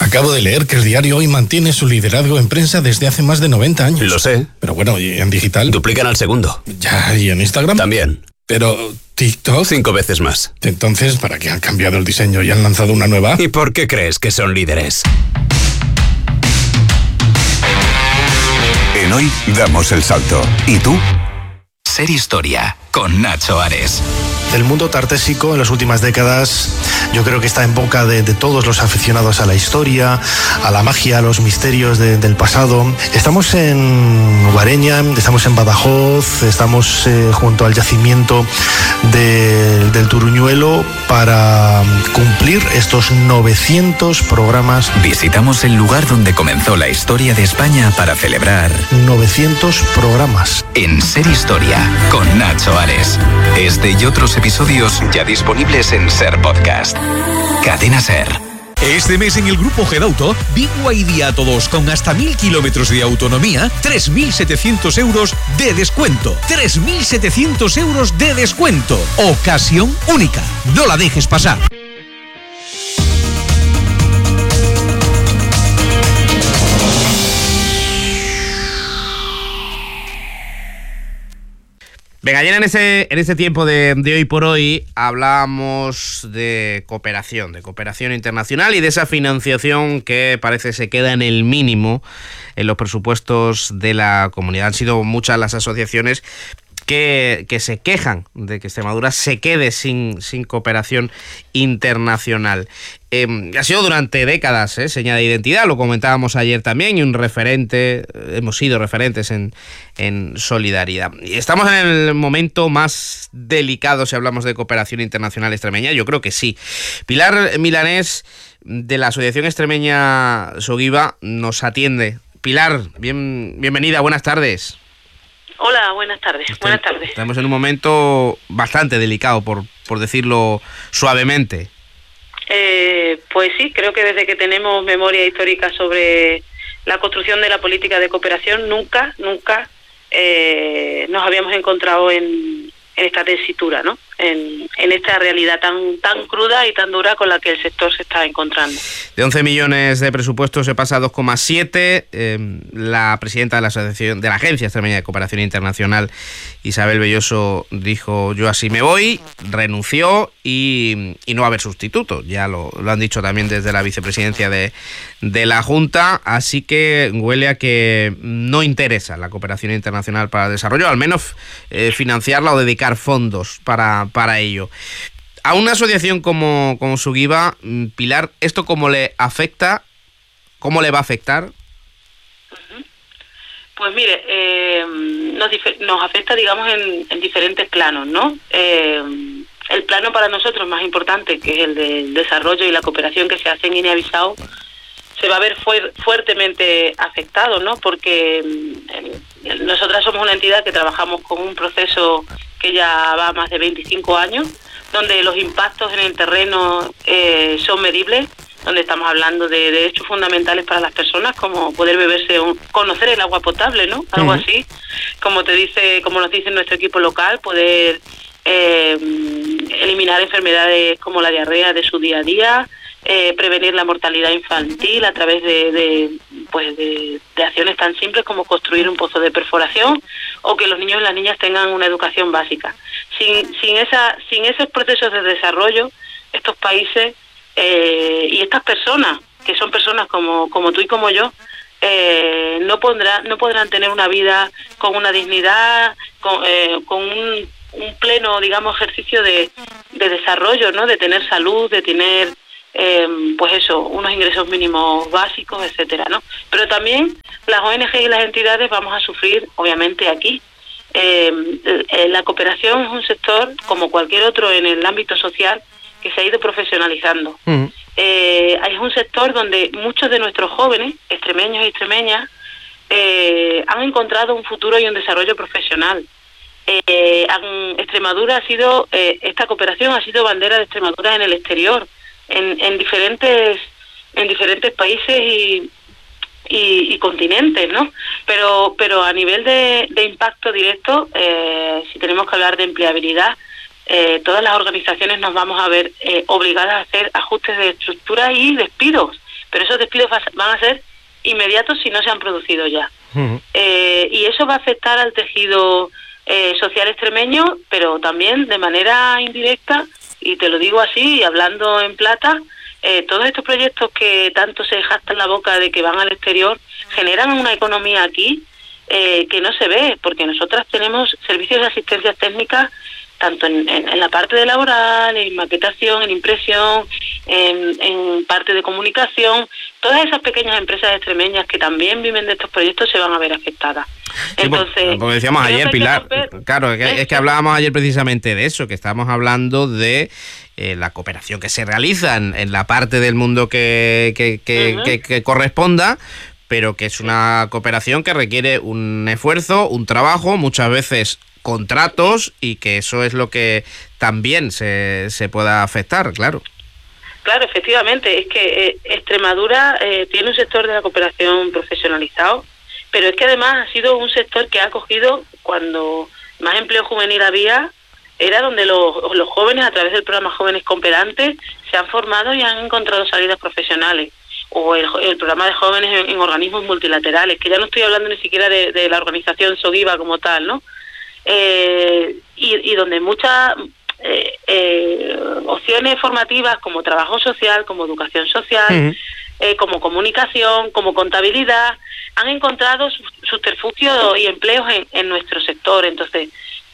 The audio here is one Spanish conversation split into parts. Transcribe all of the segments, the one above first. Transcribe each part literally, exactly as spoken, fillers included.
Acabo de leer que el diario Hoy mantiene su liderazgo en prensa desde hace más de noventa años. Lo sé. Pero bueno, ¿y en digital? Duplican al segundo. Ya, ¿y en Instagram? También. Pero TikTok... Cinco veces más. Entonces, ¿para qué han cambiado el diseño y han lanzado una nueva? ¿Y por qué crees que son líderes? En Hoy damos el salto. ¿Y tú? Ser Historia con Nacho Ares. El mundo tartésico en las últimas décadas yo creo que está en boca de, de todos los aficionados a la historia, a la magia, a los misterios de, del pasado. Estamos en Guareña, estamos en Badajoz, estamos eh, junto al yacimiento de, del Turuñuelo para cumplir estos novecientos programas. Visitamos el lugar donde comenzó la historia de España para celebrar novecientos programas. En Ser Historia con Nacho Ares. Este y otros episodios ya disponibles en Ser Podcast. Cadena Ser. Este mes en el Grupo Gedauto, Big Y D a todos con hasta mil kilómetros de autonomía, tres mil setecientos euros de descuento. tres mil setecientos euros de descuento. Ocasión única. No la dejes pasar. Venga, ayer en ese, en ese tiempo de, de Hoy por Hoy hablamos de cooperación, de cooperación internacional y de esa financiación que parece se queda en el mínimo en los presupuestos de la comunidad. Han sido muchas las asociaciones que, que se quejan de que Extremadura se quede sin, sin cooperación internacional. Eh, ha sido durante décadas eh, señal de identidad, lo comentábamos ayer también, y un referente, hemos sido referentes en, en solidaridad. Y estamos en el momento más delicado si hablamos de cooperación internacional extremeña, yo creo que sí. Pilar Milanés, de la Asociación Extremeña Soguiba, nos atiende. Pilar, bien, bienvenida, buenas tardes. Hola, buenas tardes. Usted, buenas tardes. Estamos en un momento bastante delicado, por, por decirlo suavemente. Eh, pues sí, creo que desde que tenemos memoria histórica sobre la construcción de la política de cooperación, nunca, nunca eh, nos habíamos encontrado en, en esta tesitura, ¿no? En, en esta realidad tan tan cruda y tan dura con la que el sector se está encontrando. De once millones de presupuesto se pasa a dos coma siete. Eh, la presidenta de la asociación de la Agencia Extremeña de Cooperación Internacional, Isabel Belloso, dijo: yo así me voy, renunció y, y no va a haber sustituto. Ya lo, lo han dicho también desde la vicepresidencia de, de la Junta, así que huele a que no interesa la cooperación internacional para el desarrollo, al menos eh, financiarla o dedicar fondos para para ello. A una asociación como, como Soguiba, Pilar, ¿esto cómo le afecta? ¿Cómo le va a afectar? Pues mire, eh, nos, nos afecta, digamos, en, en diferentes planos, ¿no? Eh, el plano para nosotros más importante, que es el del desarrollo y la cooperación que se hace en Guinea-Bissau, se va a ver fuer, fuertemente afectado, ¿no? Porque eh, nosotras somos una entidad que trabajamos con un proceso que ya va más de veinticinco años, donde los impactos en el terreno eh, son medibles, donde estamos hablando de derechos fundamentales para las personas, como poder beberse, un, conocer el agua potable, ¿no? Algo uh-huh. así, como te dice, como nos dice nuestro equipo local, poder eh, eliminar enfermedades como la diarrea de su día a día, eh, prevenir la mortalidad infantil a través de, de pues de, de acciones tan simples como construir un pozo de perforación, o que los niños y las niñas tengan una educación básica. Sin, sin, esa, sin esos procesos de desarrollo, estos países eh, y estas personas, que son personas como, como tú y como yo, eh, no, pondrá, no podrán tener una vida con una dignidad, con, eh, con un, un pleno, digamos, ejercicio de, de desarrollo, ¿no? De tener salud, de tener... Eh, pues eso, unos ingresos mínimos básicos, etcétera, ¿no? Pero también las O N G y las entidades vamos a sufrir, obviamente, aquí. Eh, eh, la cooperación es un sector, como cualquier otro en el ámbito social, que se ha ido profesionalizando. Uh-huh. Eh, es un sector donde muchos de nuestros jóvenes, extremeños y extremeñas, eh, han encontrado un futuro y un desarrollo profesional. Eh, han, Extremadura ha sido, eh, esta cooperación ha sido bandera de Extremadura en el exterior, en, en diferentes en diferentes países y, y, y continentes, ¿no? Pero pero a nivel de, de impacto directo, eh, si tenemos que hablar de empleabilidad, eh, todas las organizaciones nos vamos a ver eh, obligadas a hacer ajustes de estructura y despidos, pero esos despidos van a ser inmediatos si no se han producido ya. Uh-huh. Eh, y eso va a afectar al tejido eh, social extremeño, pero también de manera indirecta, y te lo digo así, hablando en plata, eh, todos estos proyectos que tanto se jactan la boca de que van al exterior, generan una economía aquí eh, que no se ve, porque nosotras tenemos servicios de asistencia técnica tanto en, en, en la parte de laboral, en maquetación, en impresión, en, en parte de comunicación. Todas esas pequeñas empresas extremeñas que también viven de estos proyectos se van a ver afectadas. Sí, Entonces, porque decíamos ayer, Pilar, claro, es que, es que hablábamos ayer precisamente de eso, que estamos hablando de eh, la cooperación que se realiza en, en la parte del mundo que, que, que, uh-huh. que, que corresponda, pero que es una cooperación que requiere un esfuerzo, un trabajo, muchas veces contratos, y que eso es lo que también se, se pueda afectar, claro. Claro, efectivamente, es que eh, Extremadura eh, tiene un sector de la cooperación profesionalizado, pero es que además ha sido un sector que ha acogido, cuando más empleo juvenil había, era donde los, los jóvenes, a través del programa Jóvenes Cooperantes, se han formado y han encontrado salidas profesionales, o el, el programa de jóvenes en, en organismos multilaterales, que ya no estoy hablando ni siquiera de, de la organización SOGIVA como tal, ¿no? Eh, y, y donde muchas eh, eh, opciones formativas como trabajo social, como educación social, uh-huh. eh, como comunicación, como contabilidad, han encontrado subterfugios y empleos en, en nuestro sector. Entonces,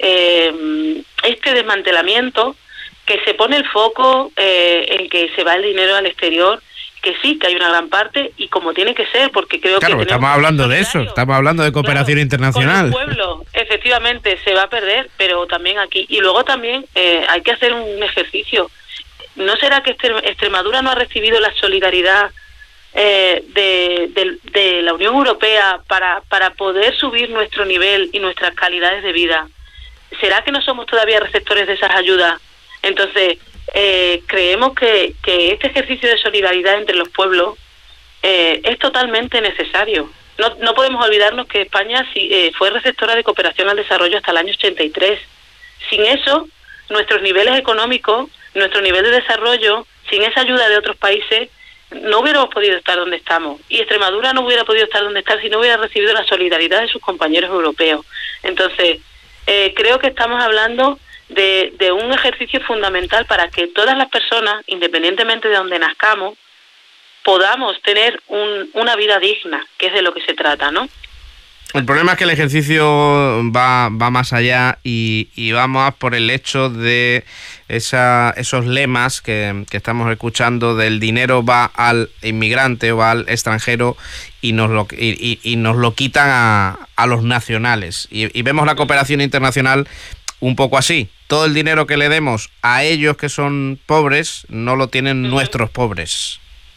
eh, este desmantelamiento, que se pone el foco eh, en que se va el dinero al exterior, que sí, que hay una gran parte, y como tiene que ser, porque creo claro, que... Claro, estamos hablando de eso, estamos hablando de cooperación claro, internacional. Con el pueblo, efectivamente, se va a perder, pero también aquí. Y luego también eh, hay que hacer un ejercicio. ¿No será que Extremadura no ha recibido la solidaridad eh, de, de, de la Unión Europea para, para poder subir nuestro nivel y nuestras calidades de vida? ¿Será que no somos todavía receptores de esas ayudas? Entonces... Eh, creemos que, que este ejercicio de solidaridad entre los pueblos eh, es totalmente necesario. No, no podemos olvidarnos que España sí, eh, fue receptora de cooperación al desarrollo hasta el año ochenta y tres. Sin eso, nuestros niveles económicos, nuestro nivel de desarrollo, sin esa ayuda de otros países, no hubiéramos podido estar donde estamos. Y Extremadura no hubiera podido estar donde está si no hubiera recibido la solidaridad de sus compañeros europeos. Entonces, eh, creo que estamos hablando De, de un ejercicio fundamental para que todas las personas, independientemente de donde nazcamos, podamos tener un, una vida digna, que es de lo que se trata, ¿no? El problema es que el ejercicio va, va más allá y, y va más por el hecho de esa, esos lemas que, que estamos escuchando del dinero va al inmigrante o va al extranjero y nos lo, y, y, y nos lo quitan a, a los nacionales. Y, y vemos la cooperación internacional un poco así. Todo el dinero que le demos a ellos que son pobres, no lo tienen uh-huh. nuestros pobres.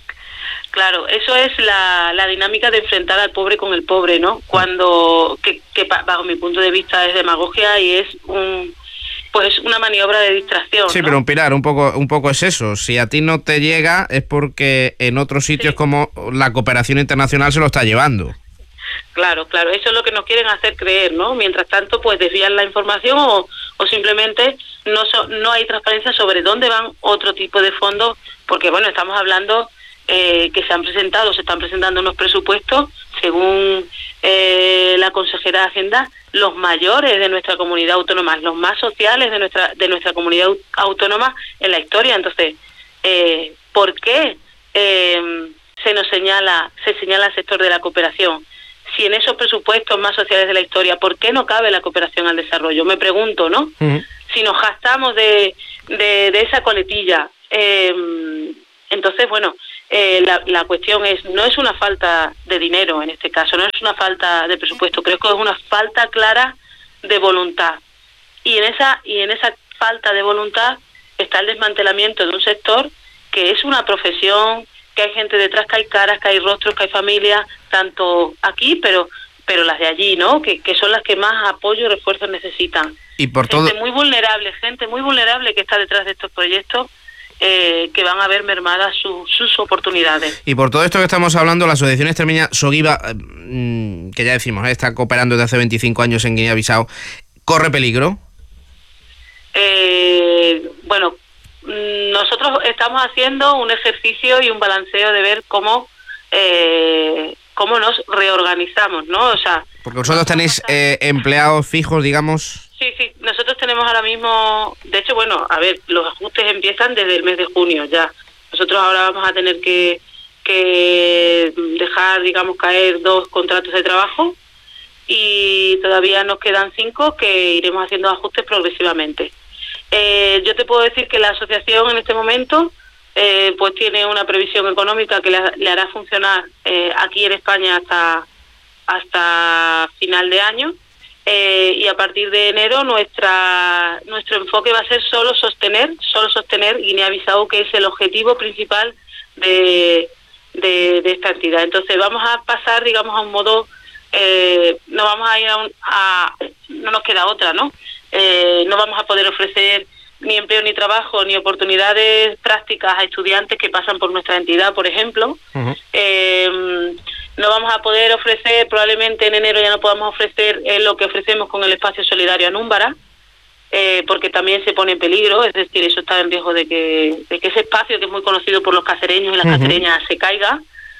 Claro, eso es la, la dinámica de enfrentar al pobre con el pobre, ¿no? Cuando, que, que bajo mi punto de vista es demagogia y es un pues una maniobra de distracción. Sí, ¿no? pero un Pilar, un poco, un poco es eso. Si a ti no te llega es porque en otros sitios sí. como la cooperación internacional se lo está llevando. Claro, claro, eso es lo que nos quieren hacer creer, ¿no? Mientras tanto, pues desvían la información o, o simplemente no so, no hay transparencia sobre dónde van otro tipo de fondos, porque bueno, estamos hablando eh, que se han presentado, se están presentando unos presupuestos, según eh, la consejera de Hacienda, los mayores de nuestra comunidad autónoma, los más sociales de nuestra de nuestra comunidad autónoma en la historia. Entonces, eh, ¿por qué eh, se nos señala, se señala el sector de la cooperación? Si en esos presupuestos más sociales de la historia, ¿por qué no cabe la cooperación al desarrollo? Me pregunto, ¿no? Uh-huh. Si nos gastamos de, de, de esa coletilla. Eh, entonces, bueno, eh, la, la cuestión es, no es una falta de dinero en este caso, no es una falta de presupuesto, creo que es una falta clara de voluntad. Y en esa, y en esa falta de voluntad está el desmantelamiento de un sector que es una profesión, que hay gente detrás, que hay caras, que hay rostros, que hay familias, tanto aquí, pero pero las de allí, ¿no? Que, que son las que más apoyo y refuerzo necesitan. Y por gente todo... muy vulnerable, gente muy vulnerable que está detrás de estos proyectos, eh, que van a ver mermadas su, sus oportunidades. Y por todo esto que estamos hablando, la Asociación Extremeña SOGIVA, eh, que ya decimos, ¿eh? está cooperando desde hace veinticinco años en Guinea-Bissau, ¿corre peligro? Eh, bueno, nosotros estamos haciendo un ejercicio y un balanceo de ver cómo eh, cómo nos reorganizamos, ¿no? O sea, porque vosotros tenéis eh, empleados fijos, digamos. Sí, sí, nosotros tenemos ahora mismo, de hecho, bueno, a ver, los ajustes empiezan desde el mes de junio ya. Nosotros ahora vamos a tener que, que dejar, digamos, caer dos contratos de trabajo y todavía nos quedan cinco que iremos haciendo ajustes progresivamente. Eh, yo te puedo decir que la asociación en este momento eh, pues tiene una previsión económica que le, le hará funcionar eh, aquí en España hasta, hasta final de año. Eh, y a partir de enero nuestra nuestro enfoque va a ser solo sostener, solo sostener Guinea-Bissau, que es el objetivo principal de, de, de esta entidad. Entonces vamos a pasar, digamos, a un modo, eh, no vamos a ir a, un, a no nos queda otra, ¿no? Eh, no vamos a poder ofrecer ni empleo ni trabajo ni oportunidades prácticas a estudiantes que pasan por nuestra entidad, por ejemplo. Uh-huh. Eh, no vamos a poder ofrecer, probablemente en enero ya no podamos ofrecer eh, lo que ofrecemos con el espacio solidario Anúmbara, eh, porque también se pone en peligro, es decir, eso está en riesgo de que, de que ese espacio, que es muy conocido por los cacereños y las uh-huh. cacereñas, se caiga.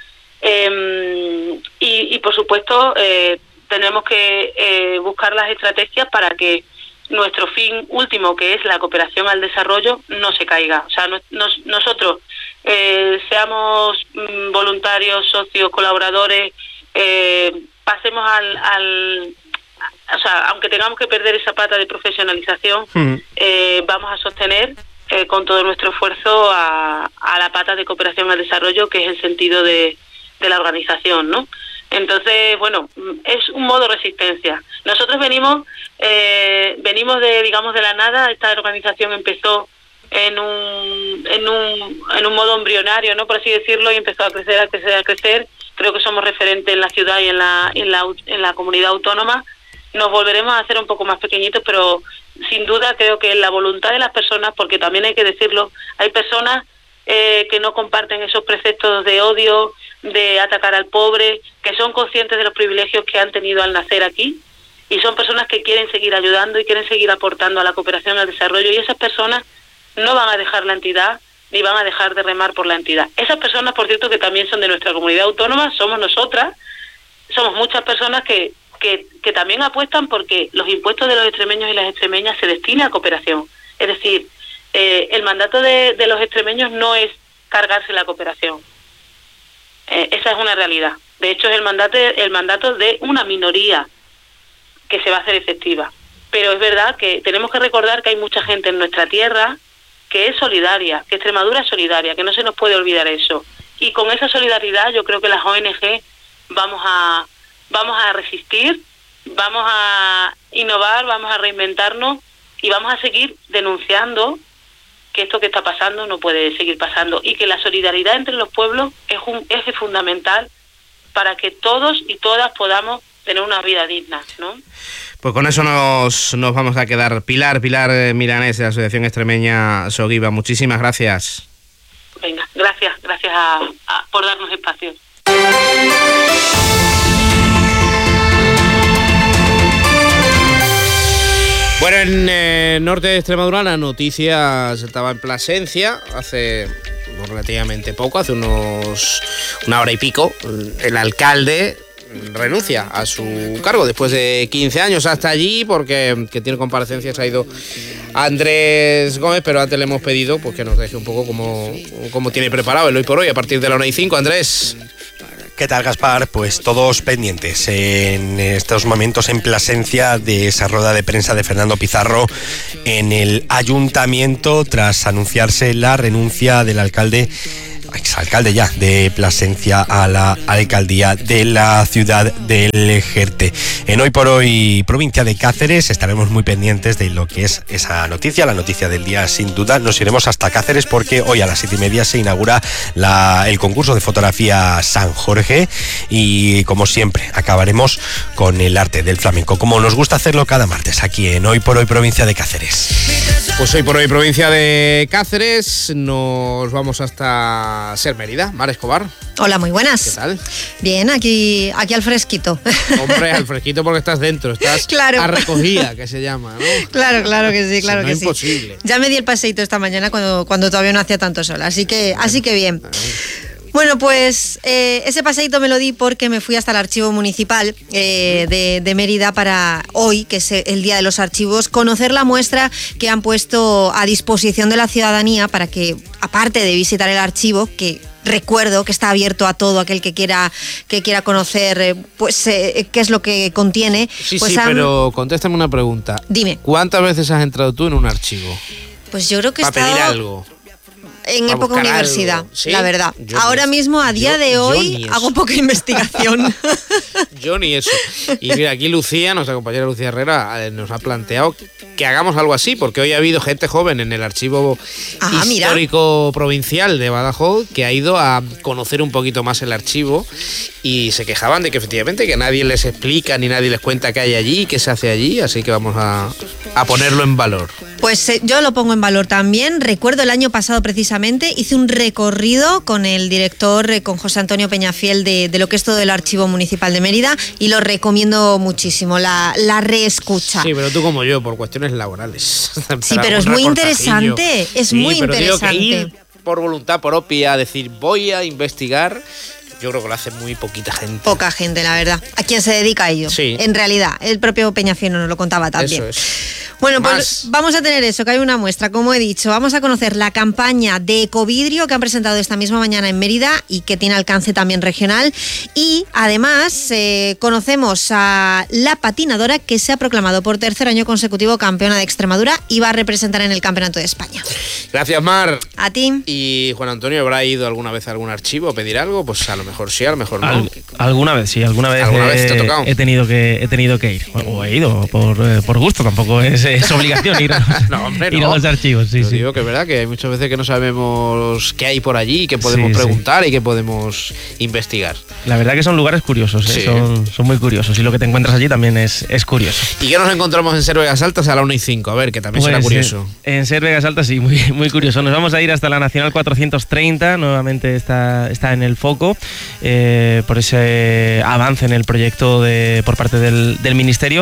Eh, y, y, por supuesto, eh, tenemos que eh, buscar las estrategias para que nuestro fin último, que es la cooperación al desarrollo, no se caiga. O sea, no, nos, nosotros eh, seamos mm, voluntarios, socios, colaboradores, eh, pasemos al, al... O sea, aunque tengamos que perder esa pata de profesionalización, uh-huh. eh, vamos a sostener eh, con todo nuestro esfuerzo a, a la pata de cooperación al desarrollo, que es el sentido de, de la organización, ¿no? Entonces, bueno, es un modo resistencia. Nosotros venimos eh, venimos de, digamos, de la nada. Esta organización empezó en un en un en un modo embrionario, ¿no?, por así decirlo, y empezó a crecer, a crecer, a crecer. Creo que somos referentes en la ciudad y en la en la en la comunidad autónoma. Nos volveremos a hacer un poco más pequeñitos, pero sin duda creo que la voluntad de las personas, porque también hay que decirlo, hay personas Eh, que no comparten esos preceptos de odio, de atacar al pobre, que son conscientes de los privilegios que han tenido al nacer aquí, y son personas que quieren seguir ayudando y quieren seguir aportando a la cooperación al desarrollo, y esas personas no van a dejar la entidad ni van a dejar de remar por la entidad. Esas personas, por cierto, que también son de nuestra comunidad autónoma, somos nosotras, somos muchas personas que, que, que también apuestan porque los impuestos de los extremeños y las extremeñas se destinen a cooperación. Es decir, Eh, el mandato de, de los extremeños no es cargarse la cooperación. Eh, esa es una realidad. De hecho, es el mandato, el mandato de una minoría que se va a hacer efectiva. Pero es verdad que tenemos que recordar que hay mucha gente en nuestra tierra que es solidaria, que Extremadura es solidaria, que no se nos puede olvidar eso. Y con esa solidaridad yo creo que las O N G vamos a, vamos a resistir, vamos a innovar, vamos a reinventarnos y vamos a seguir denunciando que esto que está pasando no puede seguir pasando, y que la solidaridad entre los pueblos es un eje fundamental para que todos y todas podamos tener una vida digna, ¿no? Pues con eso nos, nos vamos a quedar. Pilar, Pilar Milanés, de la Asociación Extremeña Soguiba, muchísimas gracias. Venga, gracias, gracias a, a, por darnos espacio. Bueno, en el eh, norte de Extremadura la noticia estaba en Plasencia hace relativamente poco, hace unos una hora y pico. El alcalde renuncia a su cargo después de quince años hasta allí, porque que tiene comparecencias, ha ido Andrés Gómez, pero antes le hemos pedido pues que nos deje un poco cómo, cómo tiene preparado el hoy por hoy a partir de la una y cinco. Andrés. ¿Qué tal, Gaspar? Pues todos pendientes en estos momentos en Plasencia de esa rueda de prensa de Fernando Pizarro en el ayuntamiento tras anunciarse la renuncia del alcalde, exalcalde ya, de Plasencia a la alcaldía de la ciudad del Jerte. En Hoy por Hoy, provincia de Cáceres, estaremos muy pendientes de lo que es esa noticia, la noticia del día sin duda. Nos iremos hasta Cáceres porque hoy a las siete y media se inaugura la, el concurso de fotografía San Jorge, y como siempre acabaremos con el arte del flamenco, como nos gusta hacerlo cada martes aquí en Hoy por Hoy, provincia de Cáceres. Pues Hoy por Hoy, provincia de Cáceres, nos vamos hasta Cadena Ser Mérida. Mar Escobar. Hola, muy buenas. ¿Qué tal? Bien, aquí, aquí al fresquito. Hombre, al fresquito porque estás dentro, estás claro. a recogida, que se llama, ¿no? Claro, claro que sí, claro si no que es sí. imposible. Ya me di el paseíto esta mañana cuando, cuando todavía no hacía tanto sol, así que, bueno, así que bien. Bueno. Bueno, pues eh, ese paseíto me lo di porque me fui hasta el archivo municipal eh, de, de Mérida para hoy, que es el Día de los Archivos, conocer la muestra que han puesto a disposición de la ciudadanía para que, aparte de visitar el archivo, que recuerdo que está abierto a todo aquel que quiera que quiera conocer eh, pues eh, qué es lo que contiene. Sí, pues sí, han... pero contéstame una pregunta. Dime. ¿Cuántas veces has entrado tú en un archivo? Pues yo creo que he Para estado... pedir algo. En época universidad, ¿Sí? la verdad. Yo Ahora ni, mismo, a día yo, de hoy, hago poca investigación. Yo ni eso. Y mira, aquí Lucía, nuestra compañera Lucía Herrera, nos ha planteado que hagamos algo así, porque hoy ha habido gente joven en el archivo ah, histórico mira. provincial de Badajoz que ha ido a conocer un poquito más el archivo y se quejaban de que efectivamente que nadie les explica ni nadie les cuenta qué hay allí, qué se hace allí, así que vamos a, a ponerlo en valor. Pues eh, yo lo pongo en valor también. Recuerdo el año pasado precisamente hice un recorrido con el director, eh, con José Antonio Peñafiel, de, de lo que es todo el Archivo Municipal de Mérida, y lo recomiendo muchísimo, la, la reescucha. Sí, pero tú como yo, por cuestiones laborales. Sí, pero es muy interesante, es sí, muy pero interesante. Digo que ir por voluntad propia, decir voy a investigar, yo creo que lo hace muy poquita gente. Poca gente, la verdad. ¿A quién se dedica a ello? Sí. En realidad, el propio Peñafiel nos lo contaba también. Eso es. Bueno, Más. pues vamos a tener eso, que hay una muestra, como he dicho. Vamos a conocer la campaña de Ecovidrio que han presentado esta misma mañana en Mérida y que tiene alcance también regional. Y además eh, conocemos a la patinadora que se ha proclamado por tercer año consecutivo campeona de Extremadura y va a representar en el Campeonato de España. Gracias, Mar. A ti. Y Juan Antonio, ¿habrá ido alguna vez a algún archivo a pedir algo? Pues a lo mejor sí, a lo mejor no. Al, alguna vez, sí, alguna vez, ¿Alguna eh, vez te ha tocado? he tenido que he tenido que ir. O he ido por, eh, por gusto, tampoco es, es obligación ir, no, hombre, ir no. a los archivos. Sí, Yo sí. digo que es verdad que hay muchas veces que no sabemos qué hay por allí, qué podemos Sí, preguntar sí. y qué podemos investigar. La verdad que son lugares curiosos, ¿eh? Sí. son, son muy curiosos. Y lo que te encuentras allí también es, es curioso. ¿Y qué nos encontramos en Ser Vegas Altas a la una y cinco? A ver, que también Pues, será curioso. En, en Ser Vegas Altas, sí, muy, muy curioso. Nos vamos a ir hasta la Nacional cuatrocientos treinta, nuevamente está, está en el foco eh, por ese avance en el proyecto de, por parte del, del Ministerio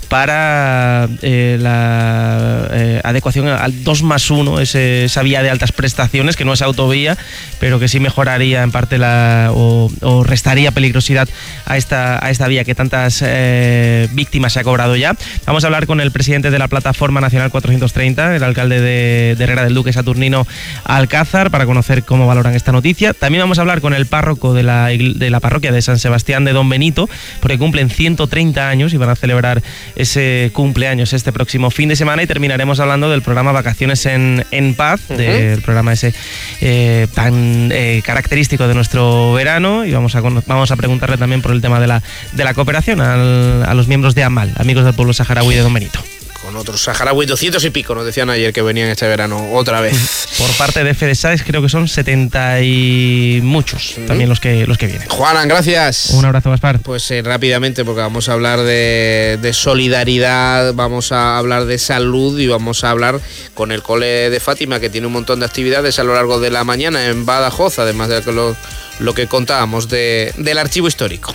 para eh, la eh, adecuación al dos más uno, ese, esa vía de altas prestaciones, que no es autovía, pero que sí mejoraría en parte la o, o restaría peligrosidad a esta, a esta vía que tantas eh, víctimas se ha cobrado ya. Vamos a hablar con el presidente de la Plataforma Nacional cuatrocientos treinta, el alcalde de, de Herrera del Duque, Saturnino Alcázar, para conocer cómo valoran esta noticia. También vamos a hablar con el párroco de la, de la parroquia de San Sebastián de Don Benito, porque cumplen ciento treinta años y van a celebrar ese cumpleaños este próximo fin de semana, y terminaremos hablando del programa Vacaciones en, en Paz, uh-huh. del programa ese eh, tan eh, característico de nuestro verano, y vamos a, vamos a preguntarle también por el tema de la, de la cooperación al, a los miembros de AMAL, amigos del pueblo saharaui de Don Benito. Con otros saharauis, doscientos y pico, nos decían ayer que venían este verano otra vez. Por parte de F D S A E S creo que son setenta y muchos uh-huh. también los que, los que vienen. Juanan, gracias. Un abrazo, Gaspar. Pues eh, rápidamente, porque vamos a hablar de, de solidaridad, vamos a hablar de salud y vamos a hablar con el cole de Fátima, que tiene un montón de actividades a lo largo de la mañana en Badajoz, además de lo, lo que contábamos de, del archivo histórico.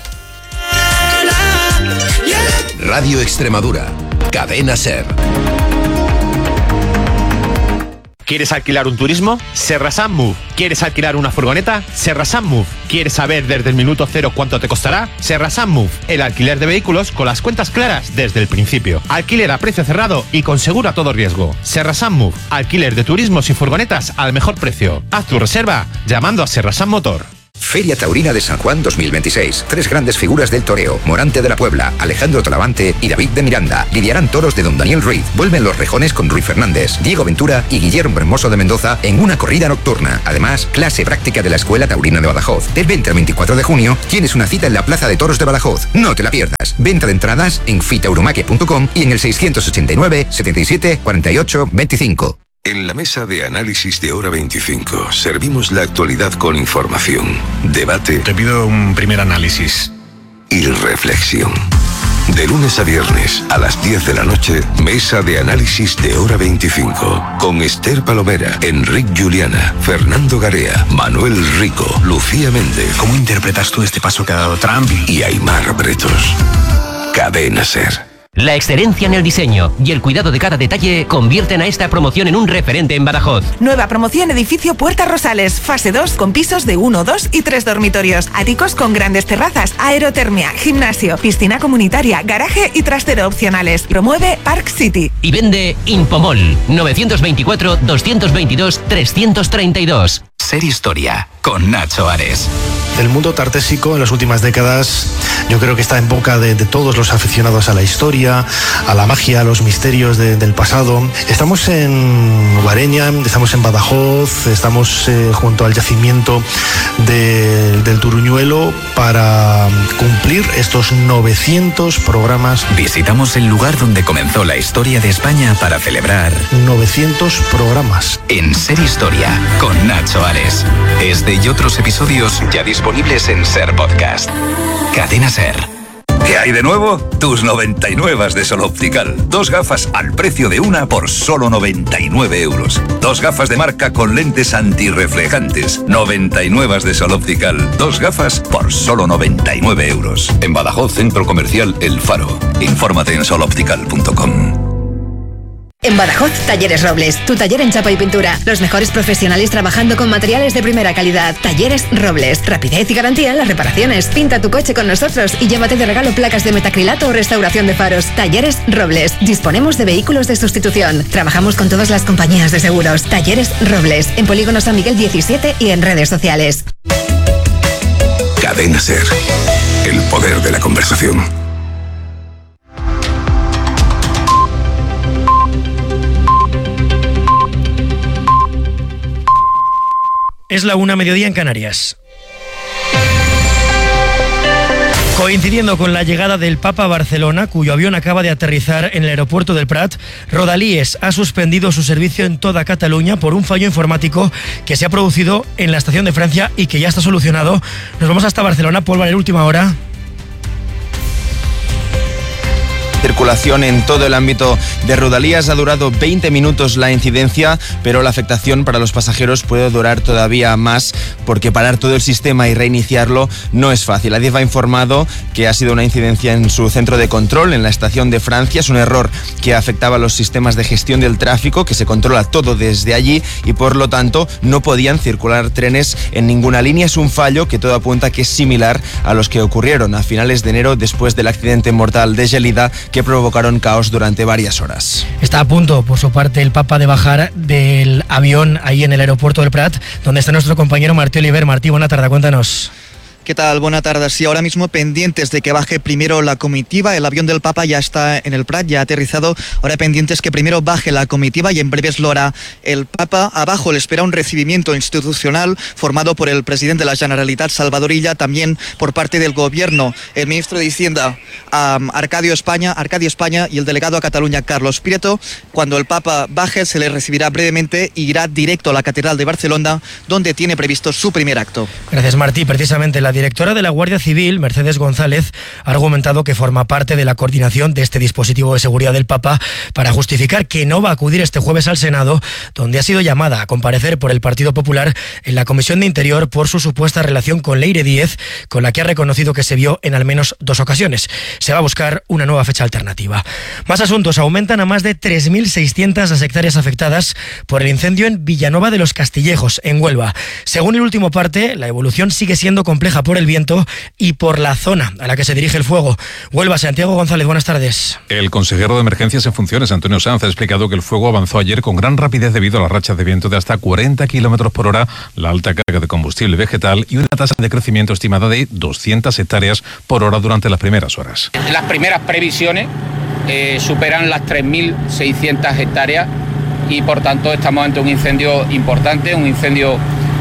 Radio Extremadura, Cadena Ser. ¿Quieres alquilar un turismo? Serrasan Move. ¿Quieres alquilar una furgoneta? Serrasan Move. ¿Quieres saber desde el minuto cero cuánto te costará? Serrasan Move. El alquiler de vehículos con las cuentas claras desde el principio. Alquiler a precio cerrado y con seguro a todo riesgo. Serrasan Move. Alquiler de turismos y furgonetas al mejor precio. Haz tu reserva llamando a Serrasan Motor. Feria Taurina de San Juan dos mil veintiséis. Tres grandes figuras del toreo: Morante de la Puebla, Alejandro Talavante y David de Miranda. Lidiarán toros de Don Daniel Ruiz. Vuelven los rejones con Ruiz Fernández, Diego Ventura y Guillermo Hermoso de Mendoza en una corrida nocturna. Además, clase práctica de la Escuela Taurina de Badajoz. Del veinte al veinticuatro de junio tienes una cita en la Plaza de Toros de Badajoz. No te la pierdas. Venta de entradas en fitauromaquia punto com y en el seiscientos ochenta y nueve, setenta y siete, cuarenta y ocho, veinticinco. En la mesa de análisis de Hora veinticinco servimos la actualidad con información, debate. Te pido un primer análisis. Y reflexión. De lunes a viernes, a las diez de la noche, mesa de análisis de Hora veinticinco. Con Esther Palomera, Enric Juliana, Fernando Garea, Manuel Rico, Lucía Méndez. ¿Cómo interpretas tú este paso que ha dado Trump? Y Aimar Bretos. Cadena SER. La excelencia en el diseño y el cuidado de cada detalle convierten a esta promoción en un referente en Badajoz. Nueva promoción edificio Puertas Rosales, fase dos con pisos de uno, dos y tres dormitorios, áticos con grandes terrazas, aerotermia, gimnasio, piscina comunitaria, garaje y trastero opcionales. Promueve Park City. Y vende Infomol novecientos veinticuatro, doscientos veintidós, trescientos treinta y dos. Ser Historia con Nacho Ares. El mundo tartésico en las últimas décadas yo creo que está en boca de, de todos los aficionados a la historia, a la magia, a los misterios de, del pasado. Estamos en Guareña, estamos en Badajoz, estamos eh, junto al yacimiento de, del Turuñuelo para cumplir estos novecientos programas. Visitamos el lugar donde comenzó la historia de España para celebrar novecientos programas. En Ser Historia con Nacho Ares. Este y otros episodios ya disponibles en Ser Podcast. Cadena Ser. ¿Qué hay de nuevo? Tus noventa y nueve de Sol Optical. Dos gafas al precio de una por solo noventa y nueve euros. Dos gafas de marca con lentes antirreflejantes. noventa y nueve de Sol Optical. Dos gafas por solo noventa y nueve euros. En Badajoz, Centro Comercial El Faro. Infórmate en sol optical punto com. En Badajoz, Talleres Robles, tu taller en chapa y pintura. Los mejores profesionales trabajando con materiales de primera calidad. Talleres Robles, rapidez y garantía en las reparaciones. Pinta tu coche con nosotros y llévate de regalo placas de metacrilato o restauración de faros. Talleres Robles, disponemos de vehículos de sustitución. Trabajamos con todas las compañías de seguros. Talleres Robles, en Polígono San Miguel diecisiete y en redes sociales. Cadena SER. El poder de la conversación. Es la una, mediodía en Canarias. Coincidiendo con la llegada del Papa a Barcelona, cuyo avión acaba de aterrizar en el aeropuerto del Prat, Rodalies ha suspendido su servicio en toda Cataluña por un fallo informático que se ha producido en la estación de Francia y que ya está solucionado. Nos vamos hasta Barcelona, Paul Valer, última hora. Circulación en todo el ámbito de Rodalías. Ha durado veinte minutos la incidencia, pero la afectación para los pasajeros puede durar todavía más porque parar todo el sistema y reiniciarlo no es fácil. Adif ha informado que ha sido una incidencia en su centro de control en la estación de Francia. Es un error que afectaba a los sistemas de gestión del tráfico, que se controla todo desde allí y por lo tanto no podían circular trenes en ninguna línea. Es un fallo que todo apunta que es similar a los que ocurrieron a finales de enero después del accidente mortal de Gelida, que provocaron caos durante varias horas. Está a punto, por su parte, el Papa de bajar del avión ahí en el aeropuerto del Prat, donde está nuestro compañero Martí Oliver. Martí, buena tarde, cuéntanos. ¿Qué tal? Buena tarde. Sí, ahora mismo pendientes de que baje primero la comitiva. El avión del Papa ya está en el Prat, ya ha aterrizado. Ahora pendientes que primero baje la comitiva y en breves lo hará el Papa. Abajo le espera un recibimiento institucional formado por el presidente de la Generalitat, Salvador Illa, también por parte del gobierno, el ministro de Hacienda, um, Arcadio España, Arcadio España y el delegado a Cataluña, Carlos Prieto. Cuando el Papa baje se le recibirá brevemente y irá directo a la Catedral de Barcelona, donde tiene previsto su primer acto. Gracias, Martí. Precisamente la directora de la Guardia Civil, Mercedes González, ha argumentado que forma parte de la coordinación de este dispositivo de seguridad del Papa para justificar que no va a acudir este jueves al Senado, donde ha sido llamada a comparecer por el Partido Popular en la Comisión de Interior por su supuesta relación con Leire Díez, con la que ha reconocido que se vio en al menos dos ocasiones. Se va a buscar una nueva fecha alternativa. Más asuntos. Aumentan a más de tres mil seiscientas las hectáreas afectadas por el incendio en Villanova de los Castillejos, en Huelva. Según el último parte, la evolución sigue siendo compleja por el viento y por la zona a la que se dirige el fuego. Huelva, Santiago González, buenas tardes. El consejero de Emergencias en Funciones, Antonio Sanz, ha explicado que el fuego avanzó ayer con gran rapidez debido a las rachas de viento de hasta cuarenta kilómetros por hora, la alta carga de combustible vegetal y una tasa de crecimiento estimada de doscientas hectáreas por hora durante las primeras horas. Las primeras previsiones eh, superan las tres mil seiscientas hectáreas y por tanto estamos ante un incendio importante, un incendio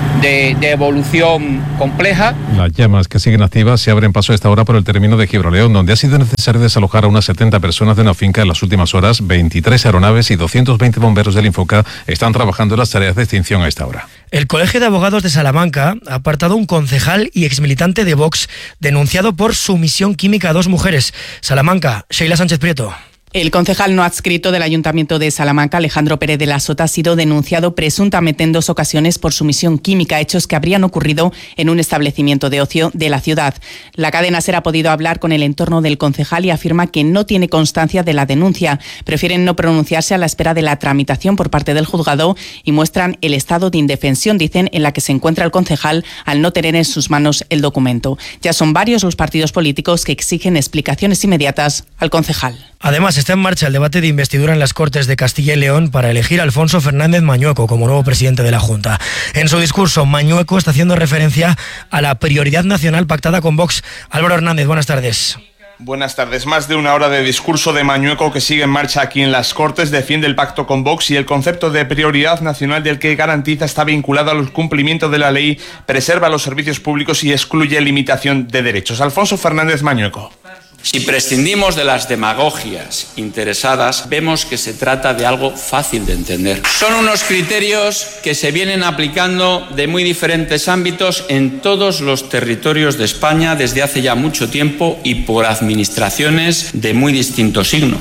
de, de evolución compleja. Las llamas que siguen activas se abren paso a esta hora por el término de Gibraleón, donde ha sido necesario desalojar a unas setenta personas de una finca en las últimas horas. veintitrés aeronaves y doscientos veinte bomberos del Infoca están trabajando en las tareas de extinción a esta hora. El Colegio de Abogados de Salamanca ha apartado un concejal y exmilitante de Vox denunciado por sumisión química a dos mujeres. Salamanca, Sheila Sánchez Prieto. El concejal no adscrito del Ayuntamiento de Salamanca, Alejandro Pérez de la Sota, ha sido denunciado presuntamente en dos ocasiones por sumisión química, hechos que habrían ocurrido en un establecimiento de ocio de la ciudad. La cadena SER ha podido hablar con el entorno del concejal y afirma que no tiene constancia de la denuncia. Prefieren no pronunciarse a la espera de la tramitación por parte del juzgado y muestran el estado de indefensión, dicen, en la que se encuentra el concejal al no tener en sus manos el documento. Ya son varios los partidos políticos que exigen explicaciones inmediatas al concejal. Además, está en marcha el debate de investidura en las Cortes de Castilla y León para elegir a Alfonso Fernández Mañueco como nuevo presidente de la Junta. En su discurso, Mañueco está haciendo referencia a la prioridad nacional pactada con Vox. Álvaro Hernández, buenas tardes. Buenas tardes. Más de una hora de discurso de Mañueco que sigue en marcha aquí en las Cortes, defiende el pacto con Vox y el concepto de prioridad nacional del que garantiza está vinculado al cumplimiento de la ley, preserva los servicios públicos y excluye limitación de derechos. Alfonso Fernández Mañueco. Si prescindimos de las demagogias interesadas, vemos que se trata de algo fácil de entender. Son unos criterios que se vienen aplicando de muy diferentes ámbitos en todos los territorios de España desde hace ya mucho tiempo y por administraciones de muy distinto signo.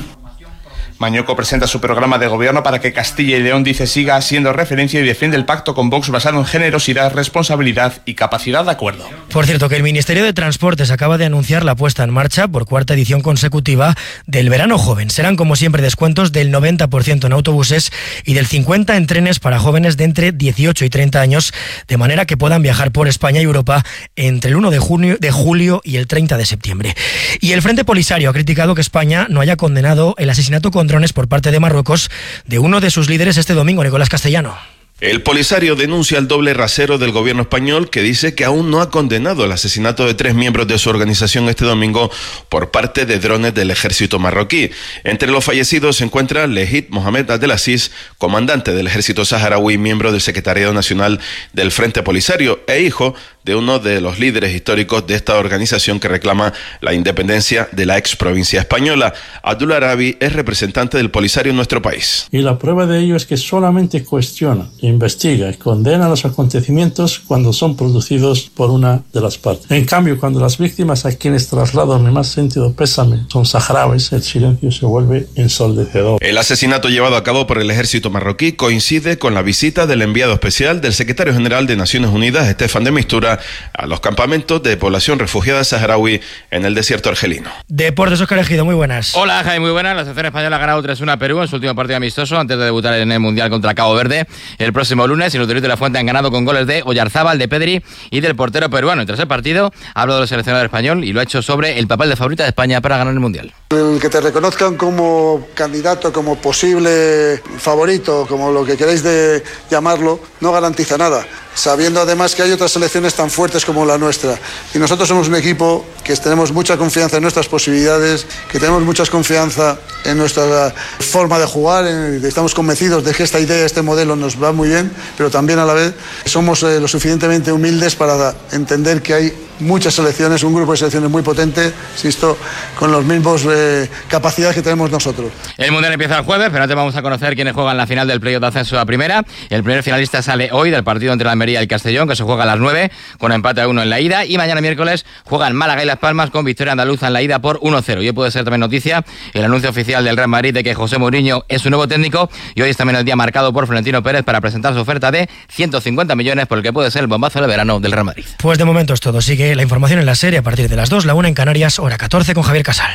Mañueco presenta su programa de gobierno para que Castilla y León, dice, siga siendo referencia y defiende el pacto con Vox basado en generosidad, responsabilidad y capacidad de acuerdo. Por cierto, que el Ministerio de Transportes acaba de anunciar la puesta en marcha por cuarta edición consecutiva del Verano Joven. Serán, como siempre, descuentos del noventa por ciento en autobuses y del cincuenta por ciento en trenes para jóvenes de entre dieciocho y treinta años, de manera que puedan viajar por España y Europa entre el uno de junio, de julio y el treinta de septiembre. Y el Frente Polisario ha criticado que España no haya condenado el asesinato con drones por parte de Marruecos de uno de sus líderes este domingo, Nicolás Castellano. El Polisario denuncia el doble rasero del gobierno español, que dice que aún no ha condenado el asesinato de tres miembros de su organización este domingo por parte de drones del ejército marroquí. Entre los fallecidos se encuentra Lehit Mohamed Abdelaziz, comandante del ejército saharaui, miembro del Secretariado Nacional del Frente Polisario e hijo de uno de los líderes históricos de esta organización que reclama la independencia de la ex provincia española. Abdul Arabi es representante del Polisario en nuestro país. Y la prueba de ello es que solamente cuestiona, investiga y condena los acontecimientos cuando son producidos por una de las partes. En cambio, cuando las víctimas a quienes traslado mi más sentido pésame son saharauis, el silencio se vuelve ensordecedor. El asesinato llevado a cabo por el ejército marroquí coincide con la visita del enviado especial del secretario general de Naciones Unidas, Estefan de Mistura, a los campamentos de población refugiada saharaui en el desierto argelino. Deportes, Óscar Ejido, muy buenas. Hola, Jaime, muy buenas. La selección española ha ganado tres uno a Perú en su último partido amistoso antes de debutar en el Mundial contra Cabo Verde el próximo lunes, y los de la Fuente han ganado con goles de Oyarzábal, de Pedri y del portero peruano. Tras el partido ha hablado del seleccionador español y lo ha hecho sobre el papel de favorita de España para ganar el Mundial. El que te reconozcan como candidato, como posible favorito, como lo que queréis de llamarlo, no garantiza nada, sabiendo además que hay otras selecciones tan fuertes como la nuestra. Y nosotros somos un equipo que tenemos mucha confianza en nuestras posibilidades, que tenemos mucha confianza en nuestra forma de jugar, en, estamos convencidos de que esta idea, este modelo nos va muy bien, pero también a la vez somos eh, lo suficientemente humildes para entender que hay muchas selecciones, un grupo de selecciones muy potente, insisto, con los mismos eh, capacidades que tenemos nosotros. El Mundial empieza el jueves, pero antes vamos a conocer quiénes juegan la final del playoff de ascenso a primera. El primer finalista sale hoy del partido entre la Almería y el Castellón, que se juega a las nueve, con empate a uno en la ida, y mañana miércoles juegan Málaga y Las Palmas con victoria andaluza en la ida por uno cero. Y hoy puede ser también noticia el anuncio oficial del Real Madrid de que José Mourinho es su nuevo técnico, y hoy es también el día marcado por Florentino Pérez para presentar su oferta de ciento cincuenta millones por el que puede ser el bombazo de verano del Real Madrid. Pues de momento es todo. Sigue la información en la serie a partir de las dos, la una en Canarias, hora catorce, con Javier Casal.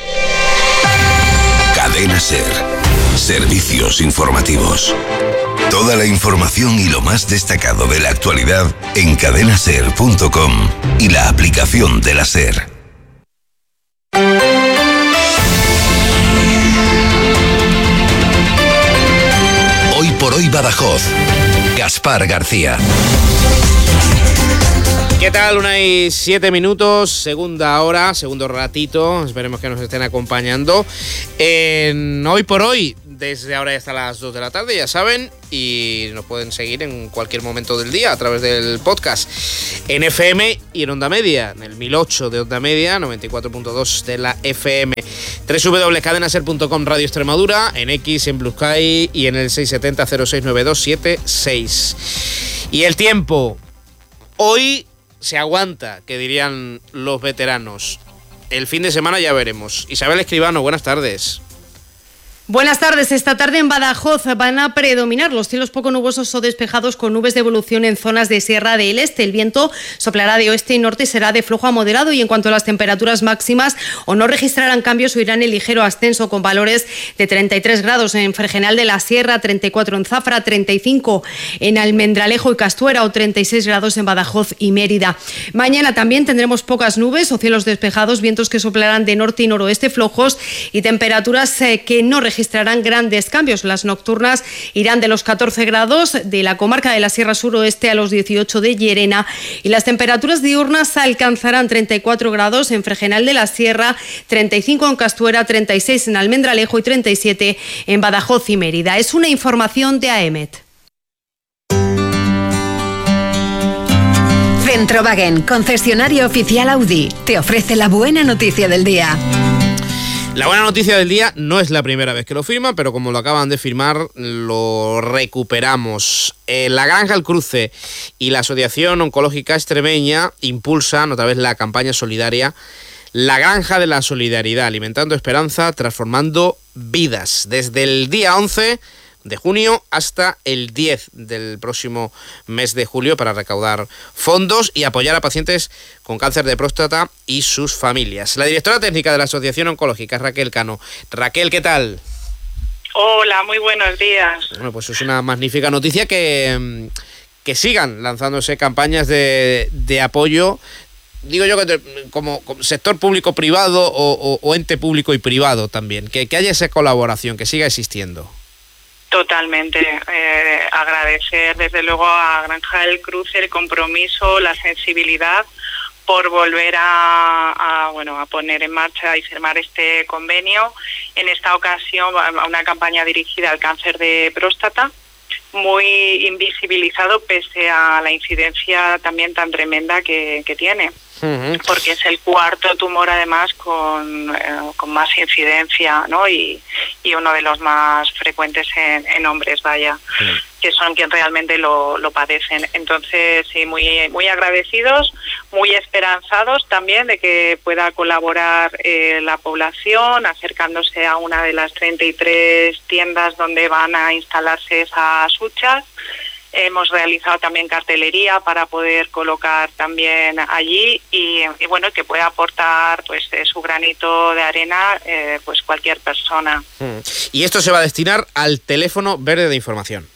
Cadena SER. Servicios informativos. Toda la información y lo más destacado de la actualidad en cadena ser punto com y la aplicación de la SER. Hoy por hoy Badajoz. Gaspar García. ¿Qué tal? Una y siete minutos, segunda hora, segundo ratito, esperemos que nos estén acompañando. En Hoy por Hoy, desde ahora y hasta las dos de la tarde, ya saben, y nos pueden seguir en cualquier momento del día a través del podcast en F M y en Onda Media, en el mil ocho de Onda Media, noventa y cuatro punto dos de la F M, doble u doble u doble u punto cadena ser punto com Radio Extremadura, en X, en Blue Sky y en el seis siete cero cero seis nueve dos siete seis. Y el tiempo, hoy se aguanta, que dirían los veteranos. El fin de semana ya veremos. Isabel Escribano, buenas tardes. Buenas tardes. Esta tarde en Badajoz van a predominar los cielos poco nubosos o despejados con nubes de evolución en zonas de Sierra del Este. El viento soplará de oeste y norte y será de flojo a moderado, y en cuanto a las temperaturas máximas, o no registrarán cambios o irán en ligero ascenso, con valores de treinta y tres grados en Fregenal de la Sierra, treinta y cuatro en Zafra, treinta y cinco en Almendralejo y Castuera o treinta y seis grados en Badajoz y Mérida. Mañana también tendremos pocas nubes o cielos despejados, vientos que soplarán de norte y noroeste flojos y temperaturas eh, que no registrarán registrarán grandes cambios. Las nocturnas irán de los catorce grados de la comarca de la Sierra Suroeste a los dieciocho de Llerena, y las temperaturas diurnas alcanzarán treinta y cuatro grados en Fregenal de la Sierra, treinta y cinco en Castuera, treinta y seis en Almendralejo y treinta y siete en Badajoz y Mérida. Es una información de A E M E T. Centrowagen, concesionario oficial Audi, te ofrece la buena noticia del día. La buena noticia del día no es la primera vez que lo firman, pero como lo acaban de firmar, lo recuperamos. Eh, la Granja El Cruce y la Asociación Oncológica Extremeña impulsan otra vez la campaña solidaria La Granja de la Solidaridad, alimentando esperanza, transformando vidas. Desde el día once de junio hasta el diez del próximo mes de julio, para recaudar fondos y apoyar a pacientes con cáncer de próstata y sus familias. La directora técnica de la Asociación Oncológica es Raquel Cano. Raquel, ¿qué tal? Hola, muy buenos días. Bueno, pues es una magnífica noticia que, que sigan lanzándose campañas de, de apoyo, digo yo, como, como sector público-privado o, o, o ente público y privado también, que, que haya esa colaboración, que siga existiendo. Totalmente. Eh, agradecer desde luego a Granja El Cruce el compromiso, la sensibilidad por volver a, a bueno a poner en marcha y firmar este convenio. En esta ocasión una campaña dirigida al cáncer de próstata, muy invisibilizado pese a la incidencia también tan tremenda que, que tiene. Porque es el cuarto tumor además con, eh, con más incidencia, ¿no? Y, y uno de los más frecuentes en, en hombres, vaya, sí, que son quienes realmente lo, lo padecen. Entonces, sí, muy, muy agradecidos, muy esperanzados también de que pueda colaborar eh, la población, acercándose a una de las treinta y tres tiendas donde van a instalarse esas huchas. Hemos realizado también cartelería para poder colocar también allí y, y bueno, que pueda aportar pues eh, su granito de arena eh, pues cualquier persona. Y esto se va a destinar al teléfono verde de información.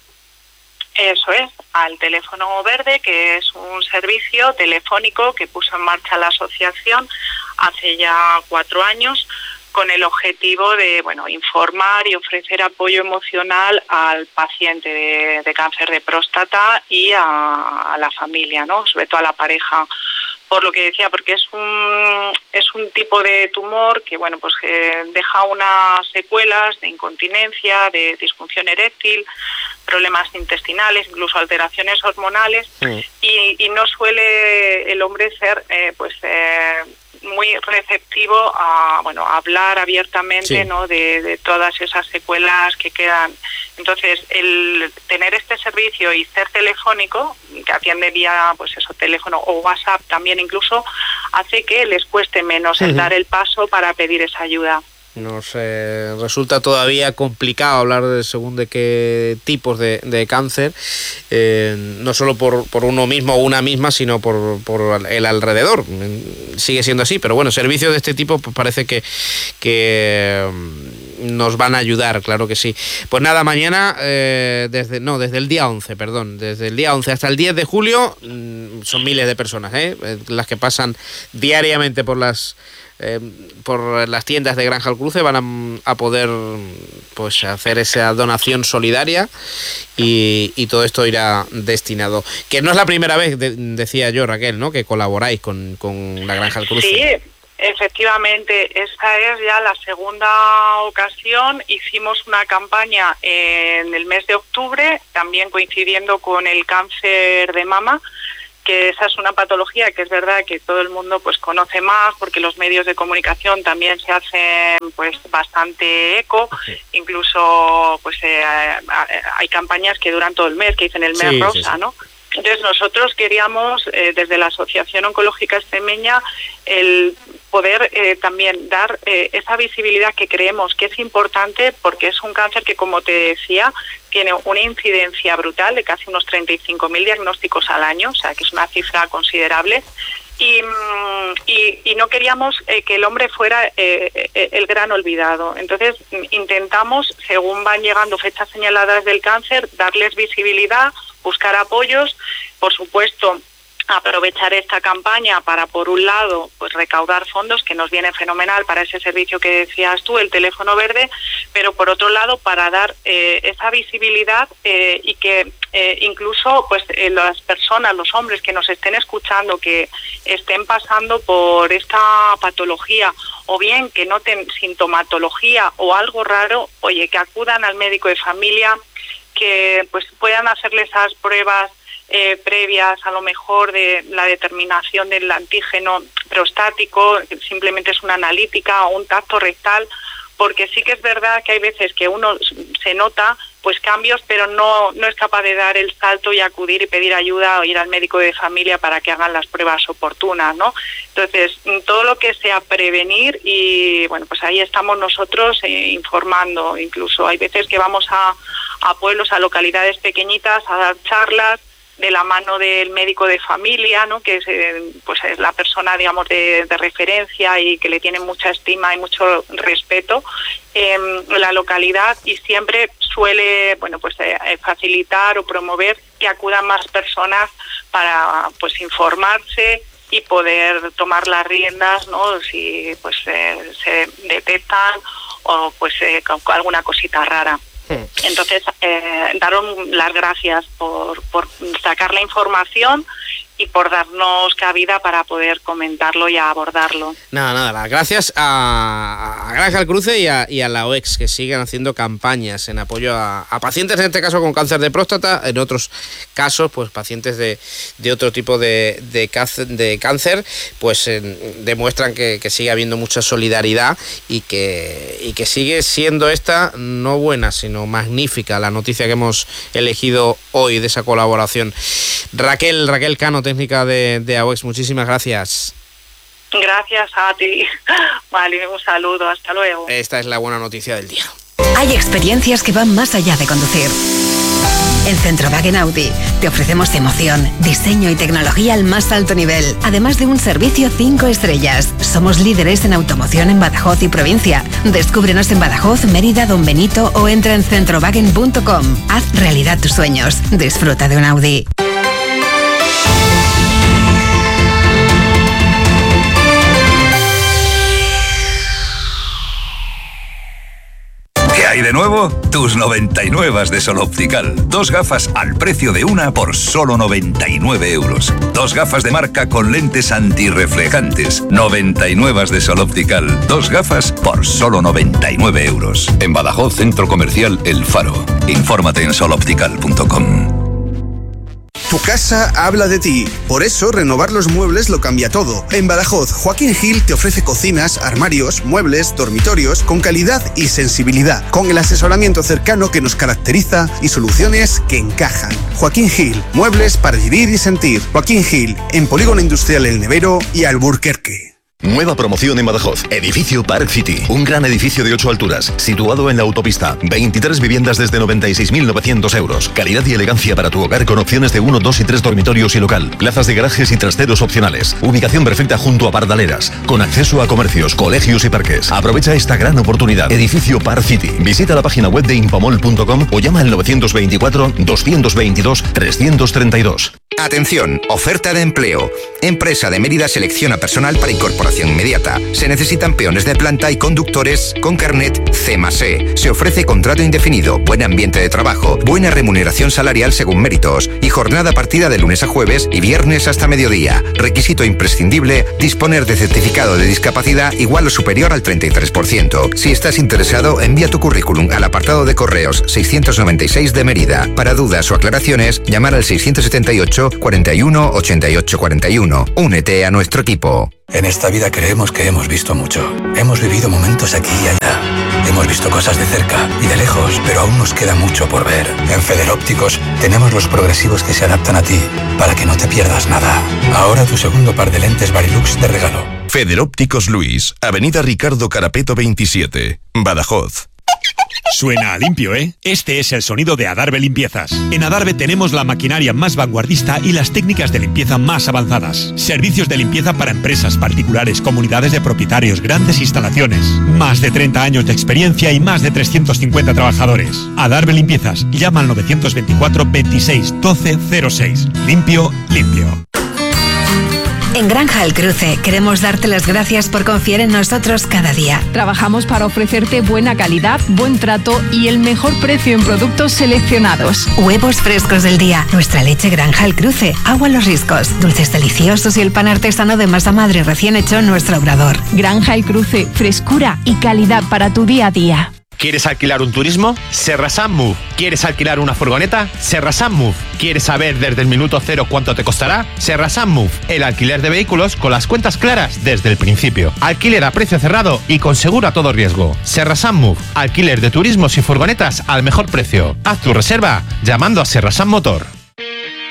Eso es, al teléfono verde, que es un servicio telefónico que puso en marcha la asociación hace ya cuatro años, con el objetivo de bueno informar y ofrecer apoyo emocional al paciente de, de cáncer de próstata y a, a la familia, ¿no? Sobre todo a la pareja. Por lo que decía, porque es un es un tipo de tumor que bueno pues que deja unas secuelas de incontinencia, de disfunción eréctil, problemas intestinales, incluso alteraciones hormonales, sí. y, y no suele el hombre ser eh, pues eh, muy receptivo a bueno a hablar abiertamente, sí, no de, de todas esas secuelas que quedan. Entonces, el tener este servicio y ser telefónico, que atiende vía pues eso teléfono o WhatsApp también incluso, hace que les cueste menos el dar el paso para pedir esa ayuda. Nos eh, resulta todavía complicado hablar de según de qué tipos de, de cáncer, eh, no solo por, por uno mismo o una misma, sino por, por el alrededor. Sigue siendo así, pero bueno, servicios de este tipo pues parece que, que nos van a ayudar, claro que sí. Pues nada, mañana, eh, desde no, desde el día once, perdón, desde el día once hasta el diez de julio, son miles de personas, ¿eh? las que pasan diariamente por las Eh, por las tiendas de Granja El Cruce, van a, a poder pues hacer esa donación solidaria y, y todo esto irá destinado. Que no es la primera vez, de, decía yo, Raquel, ¿no?, que colaboráis con, con la Granja El Cruce. Sí, Efectivamente, esta es ya la segunda ocasión. Hicimos una campaña en el mes de octubre, también coincidiendo con el cáncer de mama, que esa es una patología que es verdad que todo el mundo pues conoce más, porque los medios de comunicación también se hacen pues bastante eco. Sí. Incluso pues eh, hay campañas que duran todo el mes, que dicen el mes sí, rosa, sí, sí. ¿no? Entonces nosotros queríamos, eh, desde la Asociación Oncológica Extremeña, el poder eh, también dar eh, esa visibilidad que creemos que es importante, porque es un cáncer que, como te decía, tiene una incidencia brutal de casi unos treinta y cinco mil diagnósticos al año, o sea que es una cifra considerable. Y, y, y no queríamos eh, que el hombre fuera eh, el gran olvidado. Entonces intentamos, según van llegando fechas señaladas del cáncer, darles visibilidad, buscar apoyos, por supuesto aprovechar esta campaña para, por un lado, pues recaudar fondos, que nos viene fenomenal para ese servicio que decías tú, el teléfono verde, pero por otro lado para dar eh, esa visibilidad eh, y que eh, incluso pues eh, las personas, los hombres que nos estén escuchando, que estén pasando por esta patología o bien que noten sintomatología o algo raro, oye, que acudan al médico de familia, que pues puedan hacerle esas pruebas Eh, previas a lo mejor de la determinación del antígeno prostático, simplemente es una analítica o un tacto rectal, porque sí que es verdad que hay veces que uno se nota pues cambios, pero no, no es capaz de dar el salto y acudir y pedir ayuda o ir al médico de familia para que hagan las pruebas oportunas, ¿no? Entonces, todo lo que sea prevenir, y bueno, pues ahí estamos nosotros eh, informando. Incluso hay veces que vamos a, a pueblos, a localidades pequeñitas a dar charlas de la mano del médico de familia, ¿no? Que es, eh, pues es la persona, digamos, de, de referencia y que le tiene mucha estima y mucho respeto en eh, la localidad, y siempre suele, bueno, pues eh, facilitar o promover que acudan más personas para, pues, informarse y poder tomar las riendas, ¿no? Si pues eh, se detectan o pues eh, con alguna cosita rara. Entonces, eh, daros las gracias por, por sacar la información y por darnos cabida para poder comentarlo y abordarlo. Nada, nada, las gracias a, a Granja El Cruce y a, y a la O E X, que siguen haciendo campañas en apoyo a, a pacientes, en este caso con cáncer de próstata, en otros casos, pues pacientes de, de otro tipo de, de, cáncer, de cáncer, pues eh, demuestran que, que sigue habiendo mucha solidaridad y que, y que sigue siendo esta no buena, sino magnífica la noticia que hemos elegido hoy de esa colaboración. Raquel, Raquel Cano, técnica de, de A O E X, muchísimas gracias. Gracias a ti. Vale, un saludo, hasta luego. Esta es la buena noticia del día. Hay experiencias que van más allá de conducir. En Centrowagen Audi te ofrecemos emoción, diseño y tecnología al más alto nivel, además de un servicio cinco estrellas. Somos líderes en automoción en Badajoz y provincia. Descúbrenos en Badajoz, Mérida, Don Benito o entra en centrowagen punto com. Haz realidad tus sueños. Disfruta de un Audi. ¿Qué hay de nuevo? Tus noventa y nueve de Sol Optical. Dos gafas al precio de una por solo noventa y nueve euros. Dos gafas de marca con lentes antirreflejantes. noventa y nueve de Sol Optical. Dos gafas por solo noventa y nueve euros. En Badajoz, Centro Comercial El Faro. Infórmate en sol optical punto com. Tu casa habla de ti. Por eso, renovar los muebles lo cambia todo. En Badajoz, Joaquín Gil te ofrece cocinas, armarios, muebles, dormitorios con calidad y sensibilidad, con el asesoramiento cercano que nos caracteriza y soluciones que encajan. Joaquín Gil, muebles para vivir y sentir. Joaquín Gil, en Polígono Industrial El Nevero y Alburquerque. Nueva promoción en Badajoz. Edificio Park City. Un gran edificio de ocho alturas, situado en la autopista. veintitrés viviendas desde noventa y seis mil novecientos euros. Calidad y elegancia para tu hogar con opciones de uno, dos y tres dormitorios y local. Plazas de garajes y trasteros opcionales. Ubicación perfecta junto a Pardaleras. Con acceso a comercios, colegios y parques. Aprovecha esta gran oportunidad. Edificio Park City. Visita la página web de impamol punto com o llama al novecientos veinticuatro, doscientos veintidós, trescientos treinta y dos. Atención, oferta de empleo. Empresa de Mérida selecciona personal para incorporación inmediata. Se necesitan peones de planta y conductores con carnet C más E. Se ofrece contrato indefinido, buen ambiente de trabajo, buena remuneración salarial según méritos y jornada partida de lunes a jueves y viernes hasta mediodía. Requisito imprescindible, disponer de certificado de discapacidad igual o superior al treinta y tres por ciento. Si estás interesado, envía tu currículum al apartado de correos seiscientos noventa y seis de Mérida. Para dudas o aclaraciones, llamar al seiscientos setenta y ocho, cuarenta y uno, ochenta y ocho cuarenta y uno. Únete a nuestro equipo. En esta vida creemos que hemos visto mucho. Hemos vivido momentos aquí y allá. Hemos visto cosas de cerca y de lejos, pero aún nos queda mucho por ver. En Federópticos tenemos los progresivos que se adaptan a ti, para que no te pierdas nada. Ahora tu segundo par de lentes Varilux de regalo. Federópticos Luis, Avenida Ricardo Carapeto veintisiete, Badajoz. Suena a limpio, ¿eh? Este es el sonido de Adarve Limpiezas. En Adarve tenemos la maquinaria más vanguardista y las técnicas de limpieza más avanzadas. Servicios de limpieza para empresas, particulares, comunidades de propietarios, grandes instalaciones. Más de treinta años de experiencia y más de trescientos cincuenta trabajadores. Adarve Limpiezas. Llama al novecientos veinticuatro, veintiséis, doce cero seis. Limpio, limpio. En Granja El Cruce queremos darte las gracias por confiar en nosotros cada día. Trabajamos para ofrecerte buena calidad, buen trato y el mejor precio en productos seleccionados. Huevos frescos del día, nuestra leche Granja El Cruce, agua Los Riscos, dulces deliciosos y el pan artesano de masa madre recién hecho en nuestro obrador. Granja El Cruce, frescura y calidad para tu día a día. ¿Quieres alquilar un turismo? Serrasan Move. ¿Quieres alquilar una furgoneta? Serrasan Move. ¿Quieres saber desde el minuto cero cuánto te costará? Serrasan Move. El alquiler de vehículos con las cuentas claras desde el principio. Alquiler a precio cerrado y con seguro a todo riesgo. Serrasan Move. Alquiler de turismos y furgonetas al mejor precio. Haz tu reserva llamando a Serrasan Motor.